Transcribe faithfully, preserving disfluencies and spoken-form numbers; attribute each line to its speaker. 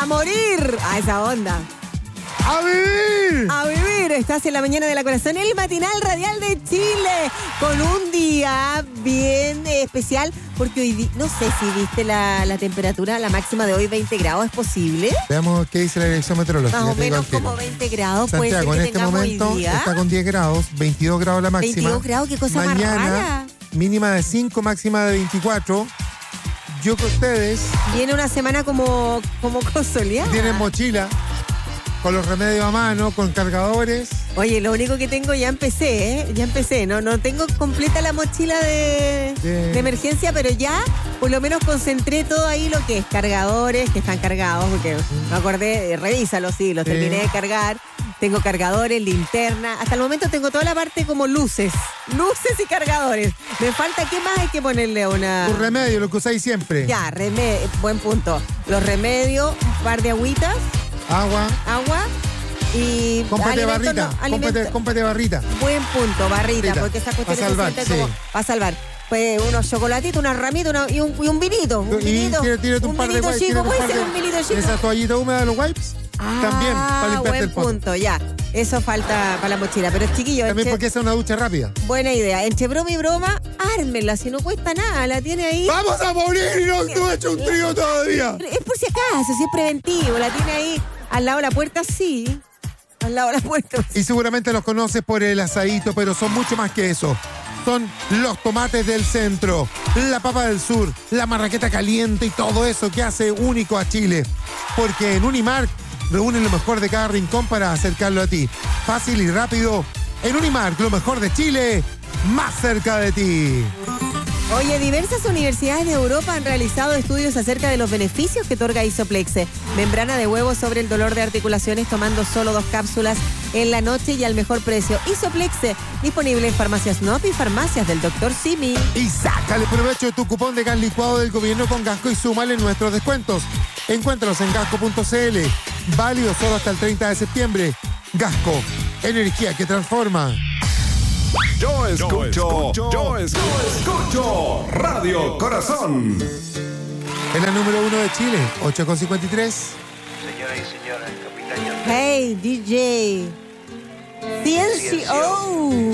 Speaker 1: a morir. A esa onda.
Speaker 2: ¡A vivir!
Speaker 1: A vivir. Estás en la mañana de la corazón, el matinal radial de Chile, con un día bien eh, especial, porque hoy, di- no sé si viste la, la temperatura, la máxima de hoy, veinte grados, ¿es posible?
Speaker 2: Veamos qué dice la dirección meteorológica.
Speaker 1: Más o
Speaker 2: te digo
Speaker 1: menos
Speaker 2: al tiro.
Speaker 1: como veinte grados, puede ser
Speaker 2: Santiago,
Speaker 1: que
Speaker 2: en este
Speaker 1: tengamos
Speaker 2: momento
Speaker 1: hoy día.
Speaker 2: está con diez grados, veintidós grados la máxima.
Speaker 1: veintidós grados, qué cosa
Speaker 2: Mañana,
Speaker 1: más rara.
Speaker 2: mínima de cinco, máxima de veinticuatro. Yo que ustedes
Speaker 1: Viene una semana como, como consoleada.
Speaker 2: tienen mochila, con los remedios a mano, con cargadores.
Speaker 1: Oye, lo único que tengo, ya empecé, ¿eh? Ya empecé. No, no tengo completa la mochila de,
Speaker 2: De-
Speaker 1: de emergencia, pero ya por lo menos concentré todo ahí lo que es cargadores, que están cargados, porque me acordé, eh, revísalo, sí, los
Speaker 2: Sí.
Speaker 1: terminé de cargar. Tengo cargadores, linterna. Hasta el momento tengo toda la parte como luces. Luces y cargadores. Me falta, ¿qué más hay que ponerle a una...?
Speaker 2: Un remedio, lo que usáis siempre.
Speaker 1: Ya, remedio, buen punto. Los remedios, un par de agüitas,
Speaker 2: Agua.
Speaker 1: agua y
Speaker 2: Cómprate
Speaker 1: alimentos
Speaker 2: barrita.
Speaker 1: no- alimentos-
Speaker 2: Cómprate, cómprate barrita.
Speaker 1: Buen punto, barrita,
Speaker 2: Barrita.
Speaker 1: porque esas cuestiones
Speaker 2: Pa' salvar,
Speaker 1: se sienten como
Speaker 2: sí.
Speaker 1: para salvar. Pues unos chocolatitos, unas ramitas una- y, un, y un vinito. Un
Speaker 2: Y
Speaker 1: vinito,
Speaker 2: tírate, tírate un,
Speaker 1: un
Speaker 2: par de
Speaker 1: vinito
Speaker 2: wipes.
Speaker 1: chico,
Speaker 2: tírate un
Speaker 1: puede
Speaker 2: par
Speaker 1: ser
Speaker 2: de-
Speaker 1: un vinito chico.
Speaker 2: Esa toallita húmeda de los wipes. También, para
Speaker 1: Ah,
Speaker 2: limpiarte
Speaker 1: buen
Speaker 2: el poto.
Speaker 1: punto, ya. Eso falta para la mochila. Pero chiquillo,
Speaker 2: También
Speaker 1: entre-
Speaker 2: porque esa es una ducha rápida.
Speaker 1: buena idea. Entre broma y broma, ármenla, si no cuesta nada, la tiene ahí.
Speaker 2: ¡Vamos a morir y no no he hecho un trío todavía!
Speaker 1: Es por si acaso, si es preventivo, la tiene ahí al lado de la puerta, sí. Al lado de la puerta.
Speaker 2: Y seguramente los conoces por el asadito, pero son mucho más que eso. Son los tomates del centro, la papa del sur, la marraqueta caliente y todo eso que hace único a Chile. Porque en Unimark reúnen lo mejor de cada rincón para acercarlo a ti. Fácil y rápido. En Unimark, lo mejor de Chile, más cerca de ti.
Speaker 1: Oye, diversas universidades de Europa han realizado estudios acerca de los beneficios que otorga Isoplexe. Membrana de huevo sobre el dolor de articulaciones tomando solo dos cápsulas en la noche y al mejor precio. Isoplexe, disponible en farmacias N O P y farmacias del doctor Simi.
Speaker 2: Y sácale provecho de tu cupón de gas licuado del gobierno con Gasco y súmale nuestros descuentos. Encuéntralos en gasco punto c l. Válido solo hasta el treinta de septiembre. Gasco, energía que transforma.
Speaker 3: Yo escucho, yo escucho, escucho Radio Corazón.
Speaker 2: En la número uno de Chile, ocho con cincuenta y tres.
Speaker 4: Señoras y señores, capitán.
Speaker 1: Hey, D J. C N C O.